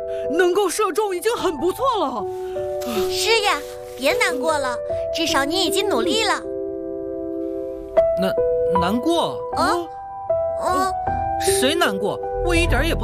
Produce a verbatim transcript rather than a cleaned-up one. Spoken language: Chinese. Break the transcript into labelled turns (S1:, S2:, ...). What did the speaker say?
S1: 能够射中已经很不错了。
S2: 是呀，别难过了，至少你已经努力了。
S3: 难难过？
S2: 啊？啊？
S3: 谁难过？我一点也不